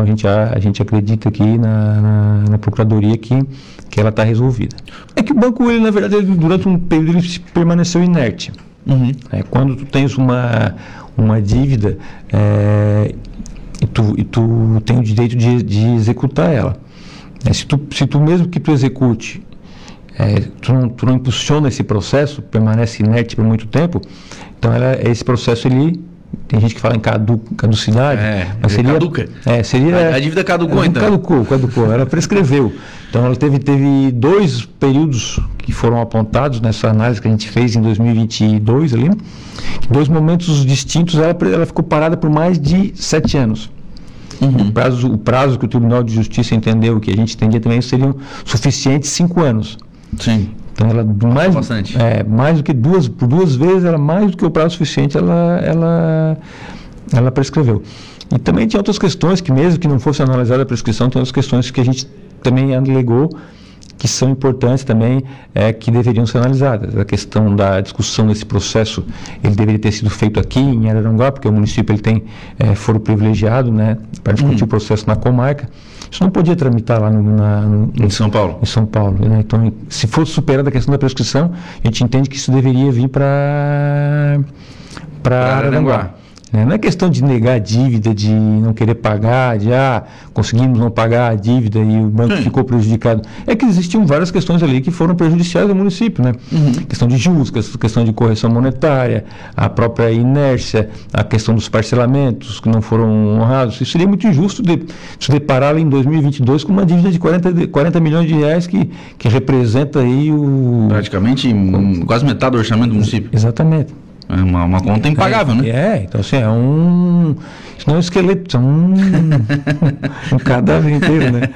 a gente acredita aqui na Procuradoria que ela está resolvida. É que o banco, ele, na verdade, durante um período ele permaneceu inerte. Quando tu tens uma dívida e tu tem o direito de executar ela. Se tu mesmo que tu execute, tu não impulsiona esse processo, permanece inerte por muito tempo, então esse processo tem gente que fala em caducidade, mas seria caduca. Seria a dívida caducou, então. Caducou, ela prescreveu. Então ela teve 2 períodos que foram apontados nessa análise que a gente fez em 2022 ali, 2 momentos distintos. Ela ficou parada por mais de 7 anos. O prazo que o Tribunal de Justiça entendeu, que a gente entendia também, seriam suficientes 5 anos. Sim. Então ela mais do que por 2 vezes, ela mais do que o prazo suficiente, ela prescreveu. E também tinha outras questões que, mesmo que não fosse analisada a prescrição, tem outras questões que a gente também alegou que são importantes também, que deveriam ser analisadas. A questão da discussão desse processo, ele deveria ter sido feito aqui em Araranguá, porque o município ele tem foro privilegiado, né, para discutir o processo na comarca. Isso não podia tramitar lá em São Paulo. Em São Paulo, né? Então, se fosse superada a questão da prescrição, a gente entende que isso deveria vir para Araranguá. Não é questão de negar a dívida, de não querer pagar, conseguimos não pagar a dívida e o banco ficou prejudicado. É que existiam várias questões ali que foram prejudiciais ao município, né? Questão de juros, questão de correção monetária, a própria inércia, a questão dos parcelamentos que não foram honrados. Isso seria muito injusto de se deparar em 2022 com uma dívida de 40 milhões de reais que representa aí praticamente quase metade do orçamento do município. Exatamente. É uma conta impagável, né? Então assim, isso não é um esqueleto, é um cadáver inteiro, né?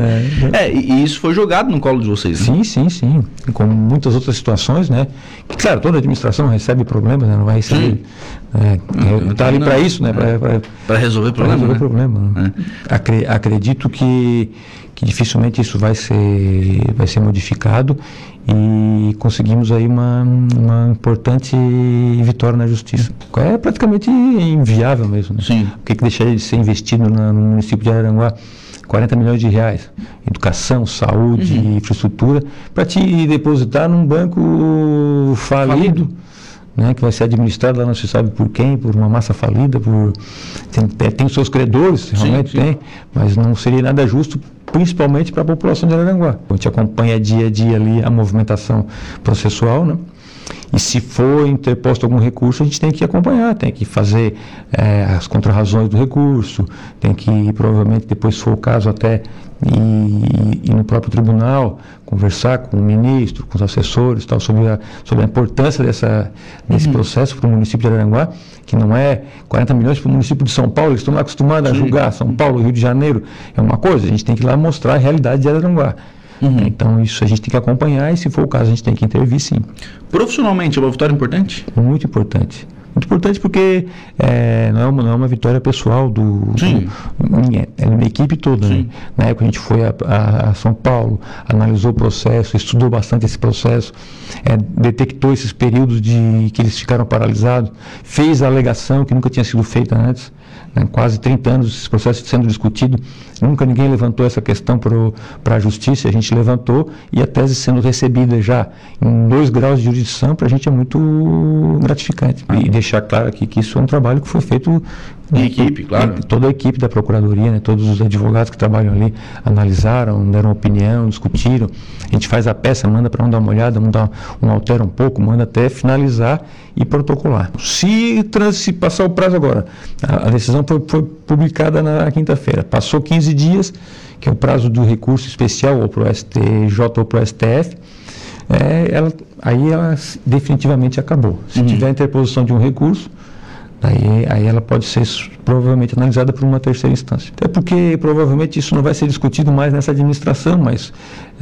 E isso foi jogado no colo de vocês, né? Sim. Como muitas outras situações, né? Que, claro, toda administração recebe problemas, né? Não vai receber. Está ali para isso, né? Para resolver problema. Né? Acredito que dificilmente isso vai ser modificado e conseguimos aí uma importante vitória na justiça. É praticamente inviável mesmo, né? Sim. O que deixaria de ser investido no município de Araranguá? 40 milhões de reais, educação, saúde, infraestrutura, para te depositar num banco falido. Né, que vai ser administrado lá não se sabe por quem, por uma massa falida, tem os seus credores, realmente tem, mas não seria nada justo, principalmente para a população de Araranguá. A gente acompanha dia a dia ali a movimentação processual, né? E se for interposto algum recurso, a gente tem que acompanhar, tem que fazer as contrarrazões do recurso, tem que, provavelmente, depois, se for o caso, até ir no próprio tribunal, conversar com o ministro, com os assessores, tal, sobre a importância desse processo para o município de Araranguá, que não é 40 milhões para o município de São Paulo, eles estão lá acostumados a julgar São Paulo, Rio de Janeiro, é uma coisa, a gente tem que ir lá mostrar a realidade de Araranguá. Então isso a gente tem que acompanhar e, se for o caso, a gente tem que intervir, sim. Profissionalmente é uma vitória importante? Muito importante. Muito importante porque não é uma vitória pessoal minha, é uma equipe toda. Né? Na época a gente foi a São Paulo, analisou o processo, estudou bastante esse processo, detectou esses períodos que eles ficaram paralisados, fez a alegação que nunca tinha sido feita antes. Quase 30 anos esse processo sendo discutido, nunca ninguém levantou essa questão para a justiça, a gente levantou, e a tese sendo recebida já em 2 graus de jurisdição, para a gente é muito gratificante. E deixar claro aqui que isso é um trabalho que foi feito em equipe, claro. Toda a equipe da Procuradoria, né, todos os advogados que trabalham ali, analisaram, deram opinião, discutiram. A gente faz a peça, manda para um dar uma olhada, altera um pouco, manda até finalizar e protocolar. Se passar o prazo agora, a decisão foi publicada na quinta-feira, passou 15 dias, que é o prazo do recurso especial ou para o STJ ou para o STF, ela definitivamente acabou. Se tiver a interposição de um recurso, aí ela pode ser provavelmente analisada por uma terceira instância. Até porque provavelmente isso não vai ser discutido mais nessa administração, mas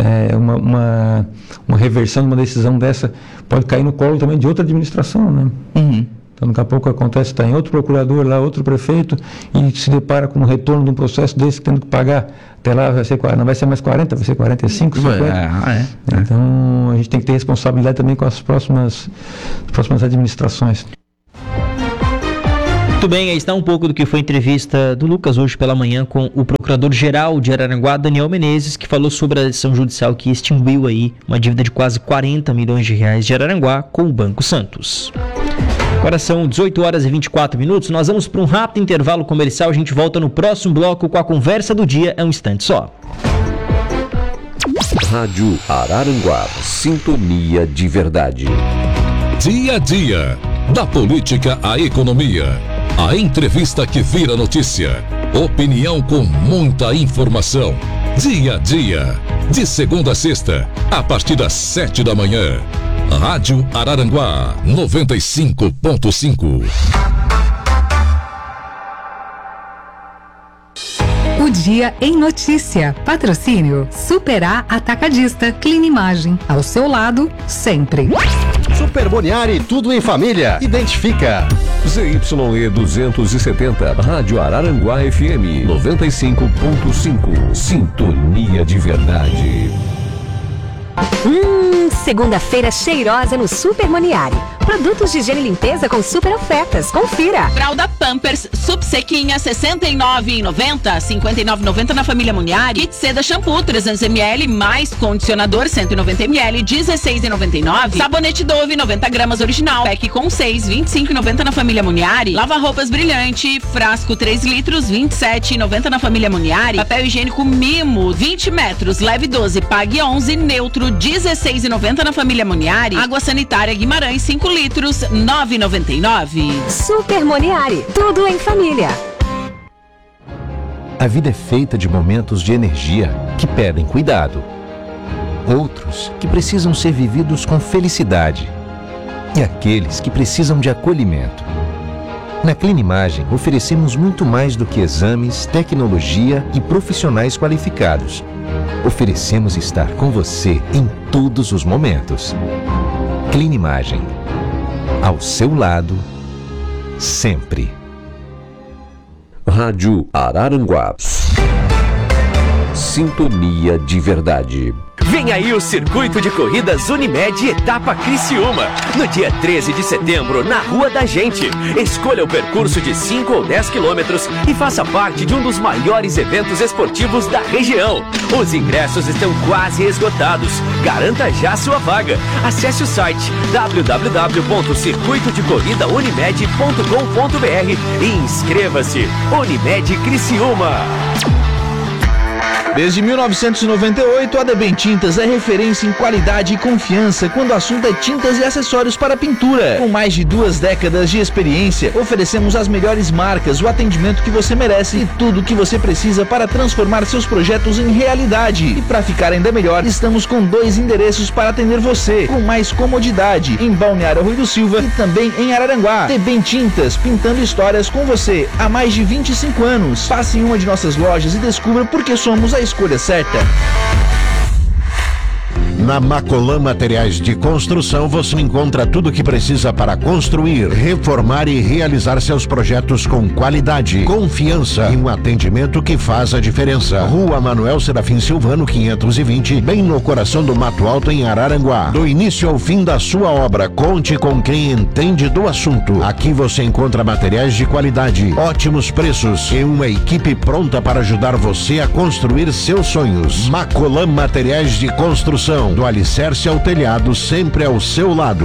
uma reversão de uma decisão dessa pode cair no colo também de outra administração, né? Então, daqui a pouco acontece, está em outro procurador lá, outro prefeito, e se depara com o retorno de um processo desse, tendo que pagar. Até lá não vai ser mais 40, vai ser 45, 50. Então, a gente tem que ter responsabilidade também com as próximas administrações. Muito bem, aí está um pouco do que foi a entrevista do Lucas hoje pela manhã com o Procurador-Geral de Araranguá, Daniel Menezes, que falou sobre a decisão judicial que extinguiu aí uma dívida de quase 40 milhões de reais de Araranguá com o Banco Santos. Agora são 18 horas e 24 minutos, nós vamos para um rápido intervalo comercial, a gente volta no próximo bloco com a conversa do dia, é um instante só. Rádio Araranguá, sintonia de verdade. Dia a dia, da política à economia. A entrevista que vira notícia. Opinião com muita informação. Dia a dia, de segunda a sexta, a partir das 7 da manhã. Rádio Araranguá 95.5. O Dia em Notícia. Patrocínio Super A Atacadista. Clinimagem. Ao seu lado, sempre. Super Boniari, tudo em família. Identifica. ZYE 270, Rádio Araranguá FM 95.5. Sintonia de verdade. Segunda-feira cheirosa no Super Moniari. Produtos de higiene e limpeza com super ofertas. Confira. Fralda Pampers Subsequinha R$ 69,90, R$ 59,90 na família Moniari. Kit Seda Shampoo 300ml mais condicionador 190ml, R$ 16,99. Sabonete Dove 90 gramas original, pack com 6, R$ 25,90 na família Moniari. Lava roupas Brilhante, frasco 3 litros, R$ 27,90 na família Moniari. Papel higiênico Mimo 20 metros, leve 12, pague 11, neutro R$ 16,90 na família Moniari. Água sanitária Guimarães 5 litros, R$ 9,99. Super Moniari, tudo em família. A vida é feita de momentos de energia que pedem cuidado. Outros que precisam ser vividos com felicidade. E aqueles que precisam de acolhimento. Na Clinimagem, oferecemos muito mais do que exames, tecnologia e profissionais qualificados. Oferecemos estar com você em todos os momentos. Clinimagem. Ao seu lado, sempre. Rádio Araranguá. Sintonia de verdade. Vem aí o Circuito de Corridas Unimed Etapa Criciúma, no dia 13 de setembro, na Rua da Gente. Escolha o percurso de 5 ou 10 quilômetros e faça parte de um dos maiores eventos esportivos da região. Os ingressos estão quase esgotados. Garanta já sua vaga. Acesse o site www.circuitodecorridaunimed.com.br e inscreva-se. Unimed Criciúma. Desde 1998, a Debem Tintas é referência em qualidade e confiança quando o assunto é tintas e acessórios para pintura. Com mais de 2 décadas de experiência, oferecemos as melhores marcas, o atendimento que você merece e tudo o que você precisa para transformar seus projetos em realidade. E para ficar ainda melhor, estamos com 2 endereços para atender você, com mais comodidade, em Balneário Rui do Silva e também em Araranguá. Debem Tintas, pintando histórias com você há mais de 25 anos. Passe em uma de nossas lojas e descubra por que somos a escolha certa. Na Macolan Materiais de Construção você encontra tudo o que precisa para construir, reformar e realizar seus projetos com qualidade, confiança e um atendimento que faz a diferença. Rua Manuel Serafim Silvano 520, bem no coração do Mato Alto em Araranguá. Do início ao fim da sua obra, conte com quem entende do assunto. Aqui você encontra materiais de qualidade, ótimos preços e uma equipe pronta para ajudar você a construir seus sonhos. Macolan Materiais de Construção, do alicerce ao telhado, sempre ao seu lado.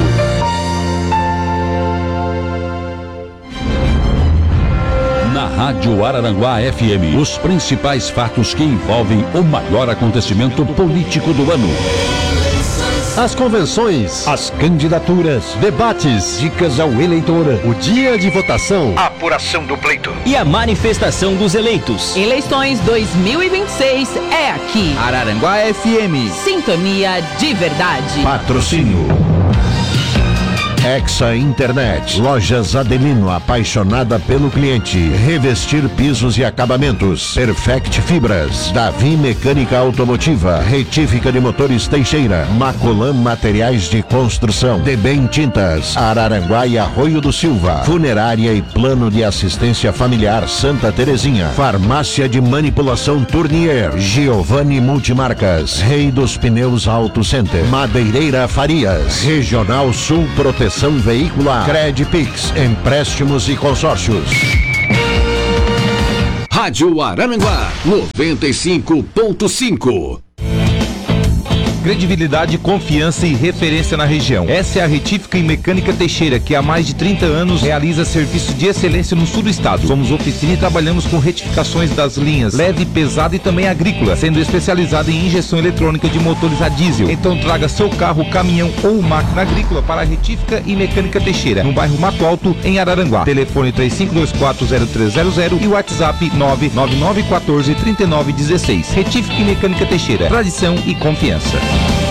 Na Rádio Araranguá FM, os principais fatos que envolvem o maior acontecimento político do ano. As convenções, as candidaturas, debates, dicas ao eleitor, o dia de votação, a apuração do pleito e a manifestação dos eleitos. Eleições 2026 é aqui. Araranguá FM. Sintonia de verdade. Patrocínio Hexa Internet, Lojas Adelino, apaixonada pelo cliente. Revestir pisos e acabamentos. Perfect Fibras, Davi Mecânica Automotiva, Retífica de Motores Teixeira, Macolan Materiais de Construção, Debem Tintas, Araranguá e Arroio do Silva, Funerária e Plano de Assistência Familiar Santa Terezinha, Farmácia de Manipulação Tournier, Giovanni Multimarcas, Rei dos Pneus Auto Center, Madeireira Farias, Regional Sul Proteção correção veicular. Credpix, empréstimos e consórcios. Rádio Araranguá 95.5. Credibilidade, confiança e referência na região. Essa é a Retífica e Mecânica Teixeira, que há mais de 30 anos realiza serviço de excelência no sul do estado. Somos oficina e trabalhamos com retificações das linhas leve, pesada e também agrícola, sendo especializada em injeção eletrônica de motores a diesel. Então traga seu carro, caminhão ou máquina agrícola para a Retífica e Mecânica Teixeira, no bairro Mato Alto, em Araranguá. Telefone 35240300 e WhatsApp 999143916. Retífica e Mecânica Teixeira, tradição e confiança.